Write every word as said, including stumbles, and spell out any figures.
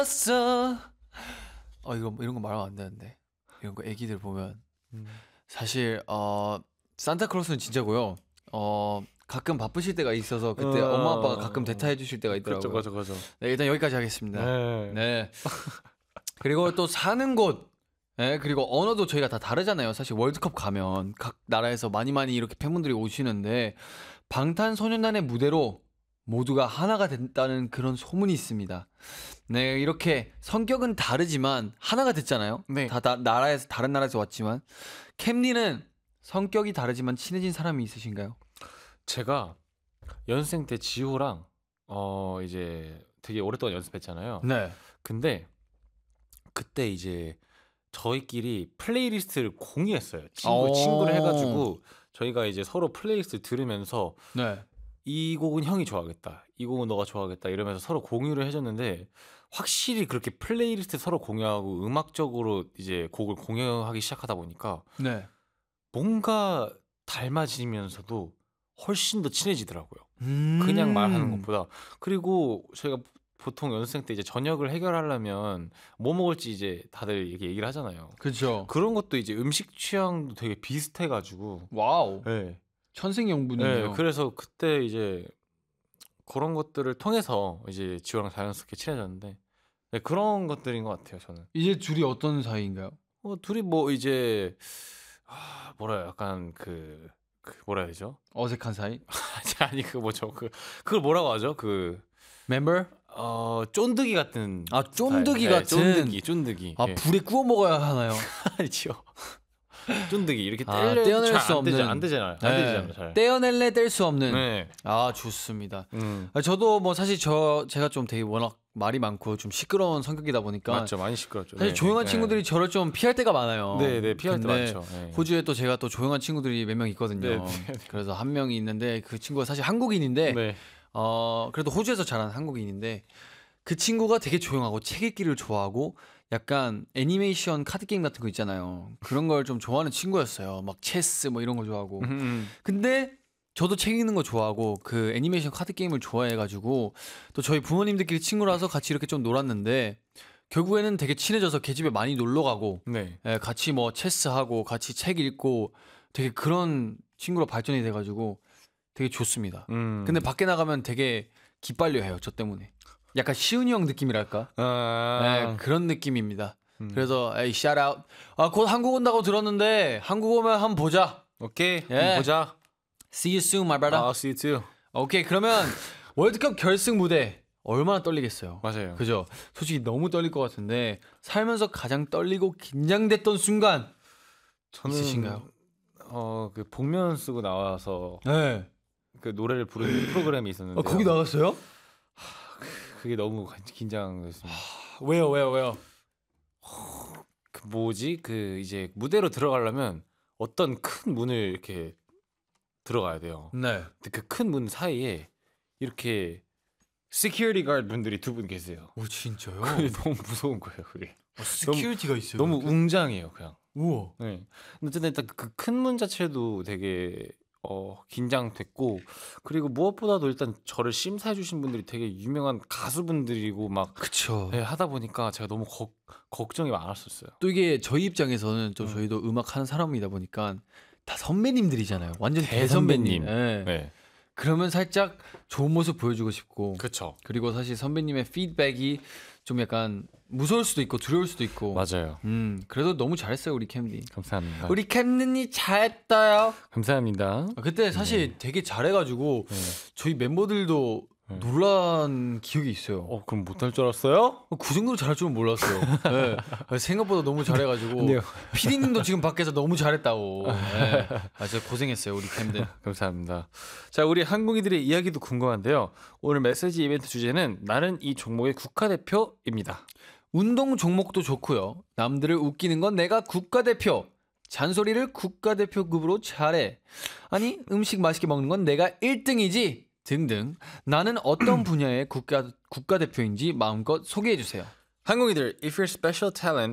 어 이거 이런 거 말하면 안 되는데 이런 거 애기들 보면 음. 사실 어 산타클로스는 진짜고요. 어 가끔 바쁘실 때가 있어서 그때 어... 엄마 아빠가 가끔 대타해 주실 때가 있더라고요. 그죠, 그죠, 그죠. 네, 일단 여기까지 하겠습니다. 네. 네. 그리고 또 사는 곳, 네, 그리고 언어도 저희가 다 다르잖아요. 사실 월드컵 가면 각 나라에서 많이 많이 이렇게 팬분들이 오시는데 방탄소년단의 무대로 모두가 하나가 됐다는 그런 소문이 있습니다. 네, 이렇게 성격은 다르지만 하나가 됐잖아요. 네. 다, 다 나라에서 다른 나라에서 왔지만 캠리는 성격이 다르지만 친해진 사람이 있으신가요? 제가 연습생 때 지호랑 어 이제 되게 오랫동안 연습했잖아요. 네. 근데 그때 이제 저희끼리 플레이리스트를 공유했어요. 친구 친구를 해가지고 저희가 이제 서로 플레이리스트 들으면서 네. 이 곡은 형이 좋아하겠다, 이 곡은 너가 좋아하겠다 이러면서 서로 공유를 해줬는데 확실히 그렇게 플레이리스트 서로 공유하고 음악적으로 이제 곡을 공유하기 시작하다 보니까 네. 뭔가 닮아지면서도 훨씬 더 친해지더라고요. 음. 그냥 말하는 것보다. 그리고 저희가 보통 연습생 때 이제 저녁을 해결하려면 뭐 먹을지 이제 다들 이렇게 얘기를 하잖아요. 그렇죠. 그런 것도 이제 음식 취향도 되게 비슷해가지고. 와우. 네. 천생연분이네요. 네, 그래서 그때 이제 그런 것들을 통해서 이제 지호랑 자연스럽게 친해졌는데 네, 그런 것들인 것 같아요. 저는. 이제 둘이 어떤 사이인가요? 어, 둘이 뭐 이제 아, 뭐라 약간 그, 그 뭐라 해야 되죠? 어색한 사이? 아니 그 뭐죠? 그 그걸 뭐라고 하죠? 그 멤버? 어 쫀득이 같은. 아 쫀득이 스타일. 같은. 네, 쫀득이 쫀득이. 아 예. 불에 구워 먹어야 하나요? 아니죠. 쫀득이 이렇게 아, 떼려 떼어낼 수 안 없는. 되잖아, 안 되잖아요. 안 네. 되잖아요. 잘. 떼어낼래 뗄 수 없는. 네. 아 좋습니다. 음. 아, 저도 뭐 사실 저 제가 좀 되게 워낙 말이 많고 좀 시끄러운 성격이다 보니까 맞죠, 많이 시끄럽죠. 사실 네. 조용한 네. 친구들이 저를 좀 피할 때가 많아요. 네, 네, 피할 때 근데 많죠. 네. 호주에 또 제가 또 조용한 친구들이 몇 명 있거든요. 네, 네, 네. 그래서 한 명이 있는데 그 친구가 사실 한국인인데 네. 어 그래도 호주에서 자란 한국인인데 그 친구가 되게 조용하고 책 읽기를 좋아하고 약간 애니메이션 카드 게임 같은 거 있잖아요. 그런 걸 좀 좋아하는 친구였어요. 막 체스 뭐 이런 거 좋아하고. 음. 근데 저도 책 읽는 거 좋아하고 그 애니메이션 카드 게임을 좋아해가지고 또 저희 부모님들끼리 친구라서 같이 이렇게 좀 놀았는데 결국에는 되게 친해져서 걔 집에 많이 놀러 가고 네. 예, 같이 뭐 체스하고 같이 책 읽고 되게 그런 친구로 발전이 돼가지고 되게 좋습니다. 음. 근데 밖에 나가면 되게 기빨려 해요. 저 때문에. 약간 시은이 형 느낌이랄까? 아. 네, 그런 느낌입니다. 음. 그래서 에이 샷아웃. 아, 곧 한국 온다고 들었는데 한국 오면 한번 보자. 오케이. 예. 한번 보자. See you soon, my brother. 아, see you too. 오케이, 그러면 월드컵 결승 무대 얼마나 떨리겠어요. 맞아요. 그죠? 솔직히 너무 떨릴 것 같은데 살면서 가장 떨리고 긴장됐던 순간 저는 있으신가요? 어, 그 복면 쓰고 나와서 네. 그 노래를 부르는 프로그램이 있었는데 어, 거기 나갔어요? 그게 너무 긴장됐습니다. 왜요, 왜요, 왜요? 그 뭐지? 그 이제 무대로 들어가려면 어떤 큰 문을 이렇게 들어가야 돼요. 네. 근데 그 큰 문 사이에 이렇게 시큐리티 가드 분들이 두 분 계세요. 오, 진짜요? 그게 너무 무서운 거예요, 그게. 어, 시큐리티가 있어요. 너무 그렇게? 웅장해요, 그냥. 우와. 네. 근데 어쨌든 일단 그 큰 문 자체도 되게 어, 긴장됐고 그리고 무엇보다도 일단 저를 심사해 주신 분들이 되게 유명한 가수분들이고 막 그쵸. 네, 하다 보니까 제가 너무 걱, 걱정이 많았었어요. 또 이게 저희 입장에서는 또 음. 저희도 음악 하는 사람이다 보니까 다 선배님들이잖아요. 완전 대선배님. 대선배님. 네. 네. 그러면 살짝 좋은 모습 보여주고 싶고 그렇죠. 그리고 사실 선배님의 피드백이 좀 약간 무서울 수도 있고 두려울 수도 있고 맞아요. 음 그래도 너무 잘했어요 우리 캠디. 감사합니다. 우리 캠디님 잘했어요. 감사합니다. 아, 그때 사실 되게 잘해가지고 네. 저희 멤버들도 네. 놀란 기억이 있어요. 어, 그럼 못할 줄 알았어요? 어, 그 정도로 잘할 줄은 몰랐어요. 네. 아, 생각보다 너무 잘해가지고 근데요. 피디님도 지금 밖에서 너무 잘했다고. 네. 아, 진짜 고생했어요 우리 캠들. 감사합니다. 자, 우리 한국인들의 이야기도 궁금한데요. 오늘 메시지 이벤트 주제는 나는 이 종목의 국가대표입니다. 운동 종목도 좋고요. 남들을 웃기는 건 내가 국가대표. 잔소리를 국가대표급으로 잘해. 아니 음식 맛있게 먹는 건 내가 일 등이지. 등등. 나는 어떤 분야의 국가 국가대표인지 마음껏 소개해 주세요. 한국인들, if your special talent